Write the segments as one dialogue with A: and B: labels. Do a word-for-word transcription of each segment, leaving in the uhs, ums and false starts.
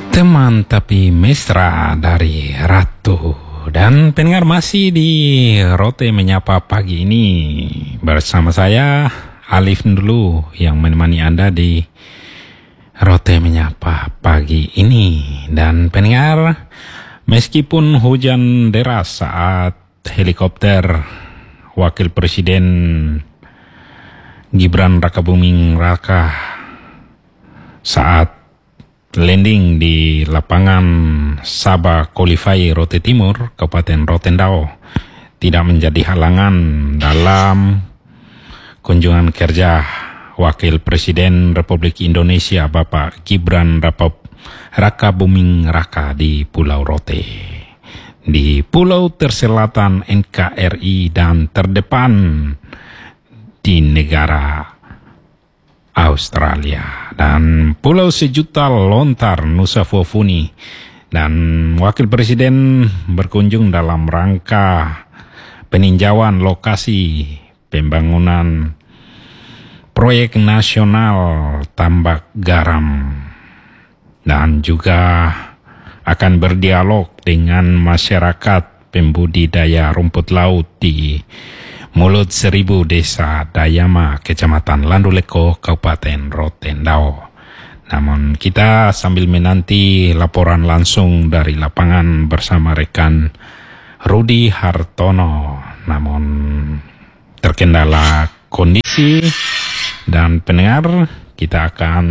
A: Teman tapi mesra dari Ratu. Dan pendengar masih di Rote Menyapa pagi ini bersama saya Alif dulu yang menemani Anda di Rote Menyapa pagi ini. Dan pendengar, meskipun hujan deras saat helikopter Wakil Presiden Gibran Rakabuming Raka saat landing di lapangan Sabah Kolifai Rote Timur, Kabupaten Rotendao, tidak menjadi halangan dalam kunjungan kerja Wakil Presiden Republik Indonesia Bapak Gibran Rakabuming Raka di Pulau Rote, di pulau terselatan N K R I dan terdepan di negara Australia dan Pulau Sejuta Lontar Nusa Fuafuni. Dan Wakil Presiden berkunjung dalam rangka peninjauan lokasi pembangunan proyek nasional tambak garam dan juga akan berdialog dengan masyarakat pembudidaya rumput laut di Mulut Seribu Desa Dayama, Kecamatan Landuleko, Kabupaten Rotendao. Namun kita sambil menanti laporan langsung dari lapangan bersama rekan Rudi Hartono. Namun terkendala kondisi dan pendengar, kita akan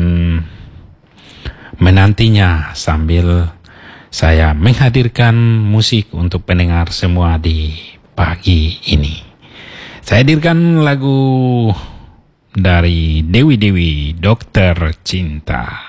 A: menantinya sambil saya menghadirkan musik untuk pendengar semua di pagi ini. Saya hadirkan lagu dari Dewi Dewi, Dokter Cinta.